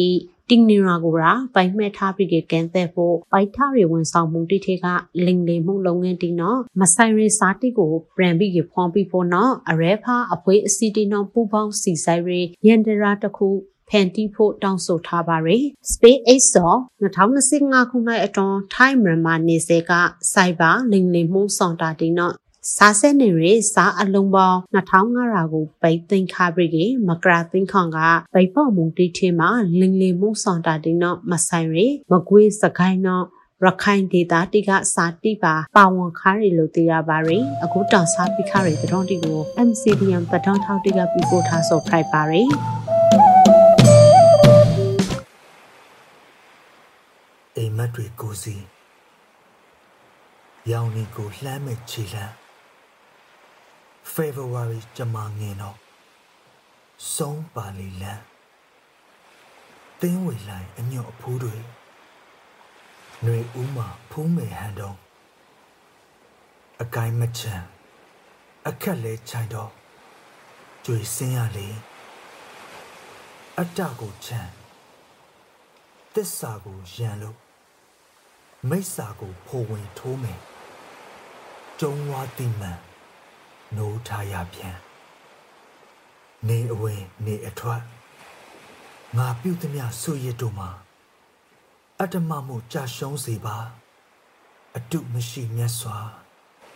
တင်းနီရာကိုရာပိုင်မဲ့ထားပြီးကန်တဲ့ဖို့ပိုက်ထားရဝန်ဆောင်မှုတိထေကလင်လေမှုလုပ်ငန်းတင်းနော်မဆိုင်ရစာတိကိုပရန်ပြီးဖောင်းပြီးဖို့နော်အရဲဖာအဖွေးအစီတီနော်ပူပေါင်းစီဆိုင်ရရန်ဒရာတခုဖန်တီဖို့တောင်းဆိုထားပါရယ် SpaceX ဆော2025ခုနှစ်အတွင်းထိုင်းမြန်မာနေစေကစိုက်ဘာလင်လေမှုဆောင်တာတင်းနော်စာဆက်နေရစာအလုံးပေါင်း2500ကိုပိတ်သိမ်းခါပြီးကမကရာသိန်းခေါင်ကပိတ်ဖို့မုန်တီထဲမှာလင်လေမှုဆောင်တာတင်းနော်မဆိုင်ရမကွေးစကိုင်းနော်ရခိုင်ဒေသတိကစာတိပါဝန်ခါရီလို့သိရပါရယ်အခုတောင်စားပြီးခါရီတတော်တီကို MCDM ပတောင်းထောက်တိကပြီးပို့ထားဆိုဖိုက်ပါရယ်အိမ်မက်တွေကိုစီရောင်နေကိုလှမ်းမဲ့ခြေလှမ်း February ကျမငင်တော့ဆုံးပါလီလန်းသင်းဝေလိုက်အညော့အဖူးတွေຫນွေဦးမှာဖူးမယ်ဟန်တော့အကိုင်းမချမ်းအခက်လဲချိုင်တော့ကြွေစင်းရလေအတကိုချမ်းသစ္စာကိုရန်လို့မိစ္ဆာကိုဖိုဝင်ထိုးမယ်ကျုံဝါတိမှန်နိုးထားရပြန်နေအဝင်နေအထွက်ငါပြုသည်များဆွေရတို့မှာအတ္တမမှုကြာရှုံးစေပါအတုမရှိမြတ်စွာ